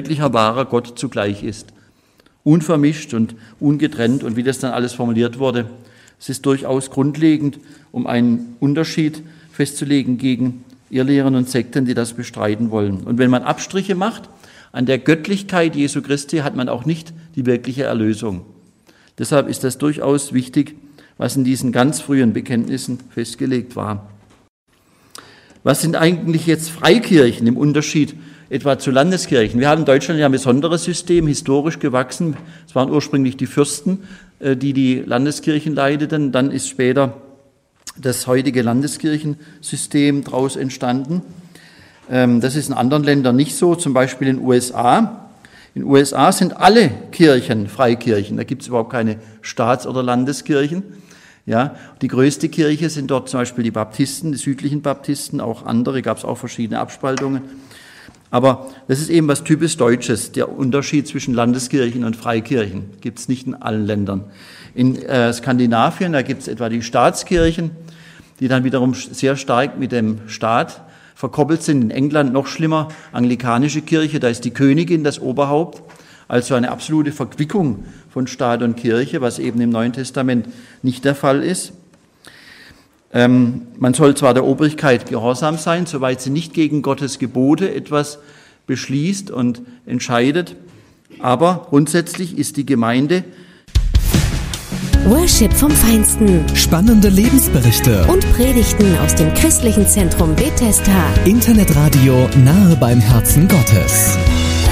wirklicher, wahrer Gott zugleich ist. Unvermischt und ungetrennt, und wie das dann alles formuliert wurde, es ist durchaus grundlegend, um einen Unterschied festzulegen gegen Irrlehren und Sekten, die das bestreiten wollen. Und wenn man Abstriche macht an der Göttlichkeit Jesu Christi, hat man auch nicht die wirkliche Erlösung. Deshalb ist das durchaus wichtig, was in diesen ganz frühen Bekenntnissen festgelegt war. Was sind eigentlich jetzt Freikirchen im Unterschied etwa zu Landeskirchen? Wir haben in Deutschland ja ein besonderes System, historisch gewachsen. Es waren ursprünglich die Fürsten, die Landeskirchen leiteten. Dann ist später das heutige Landeskirchensystem daraus entstanden. Das ist in anderen Ländern nicht so, zum Beispiel in den USA. In den USA sind alle Kirchen Freikirchen. Da gibt es überhaupt keine Staats- oder Landeskirchen. Ja, die größte Kirche sind dort zum Beispiel die Baptisten, die südlichen Baptisten, auch andere, gab es auch verschiedene Abspaltungen. Aber das ist eben was typisch Deutsches, der Unterschied zwischen Landeskirchen und Freikirchen. Gibt es nicht in allen Ländern. In Skandinavien, da gibt es etwa die Staatskirchen, die dann wiederum sehr stark mit dem Staat verkoppelt sind. In England noch schlimmer, anglikanische Kirche, da ist die Königin das Oberhaupt. Also eine absolute Verquickung von Staat und Kirche, was eben im Neuen Testament nicht der Fall ist. Man soll zwar der Obrigkeit gehorsam sein, soweit sie nicht gegen Gottes Gebote etwas beschließt und entscheidet, aber grundsätzlich ist die Gemeinde Worship vom Feinsten. Spannende Lebensberichte Und Predigten aus dem christlichen Zentrum Bethesda. Internetradio nahe beim Herzen Gottes.